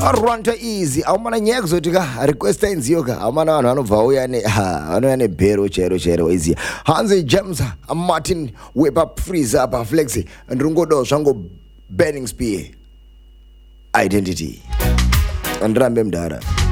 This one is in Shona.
Rwanda easy aumana nyaya kuzoti ka request inziyo ka aumana vanhu vanobva vanouya nebhero chero easy. Hanzi James Martin wepa freeze apa flex ndingodawo zvango burning spear identity andirambe mudhara.